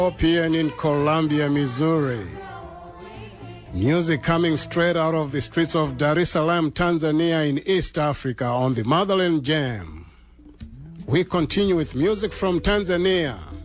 European in Columbia, Missouri. Music coming straight out of the streets of Dar es Salaam, Tanzania in East Africa on the Motherland Jam. We continue with music from Tanzania.